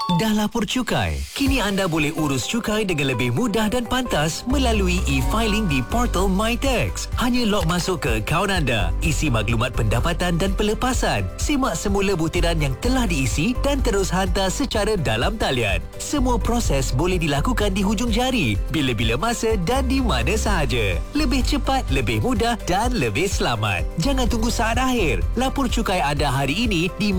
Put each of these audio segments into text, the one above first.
Dah lapor cukai? Kini anda boleh urus cukai dengan lebih mudah dan pantas melalui e-filing di portal MyTax. Hanya log masuk ke akaun anda, isi maklumat pendapatan dan pelepasan, simak semula butiran yang telah diisi dan terus hantar secara dalam talian. Semua proses boleh dilakukan di hujung jari, bila-bila masa dan di mana sahaja. Lebih cepat, lebih mudah dan lebih selamat. Jangan tunggu saat akhir. Lapor cukai anda hari ini di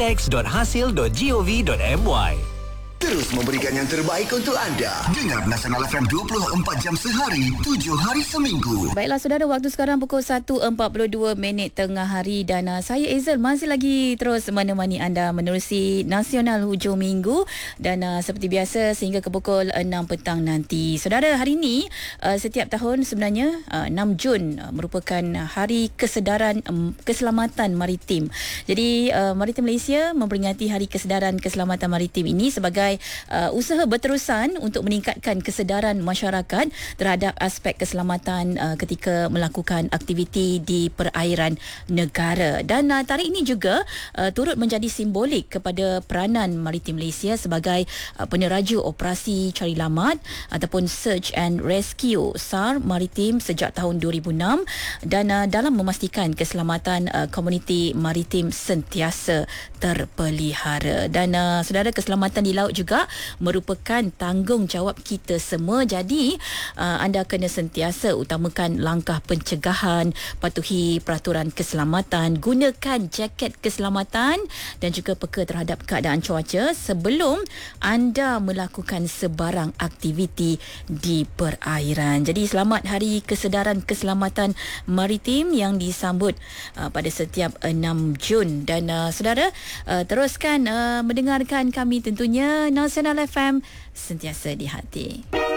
mytax.hasil.gov.my. Terus memberikan yang terbaik untuk anda. Dengar Nasional FM 24 jam sehari, 7 hari seminggu. Baiklah saudara, waktu sekarang pukul 1.42 tengah hari dan saya Ezel masih lagi terus menemani anda menerusi Nasional hujung minggu dan seperti biasa sehingga ke pukul 6 petang nanti. Saudara, hari ini setiap tahun sebenarnya 6 Jun merupakan Hari Kesedaran Keselamatan Maritim. Jadi Maritim Malaysia memperingati Hari Kesedaran Keselamatan Maritim ini sebagai usaha berterusan untuk meningkatkan kesedaran masyarakat terhadap aspek keselamatan ketika melakukan aktiviti di perairan negara. Dan tarikh ini juga turut menjadi simbolik kepada peranan Maritim Malaysia sebagai peneraju operasi cari lamat ataupun Search and Rescue SAR Maritim sejak tahun 2006 dan dalam memastikan keselamatan komuniti maritim sentiasa terpelihara. Dan saudara, keselamatan di laut juga merupakan tanggungjawab kita semua. Jadi anda kena sentiasa utamakan langkah pencegahan, patuhi peraturan keselamatan, gunakan jaket keselamatan dan juga peka terhadap keadaan cuaca sebelum anda melakukan sebarang aktiviti di perairan. Jadi selamat Hari Kesedaran Keselamatan Maritim yang disambut pada setiap 6 Jun. Dan saudara, teruskan mendengarkan kami tentunya Nasional FM, sentiasa di hati.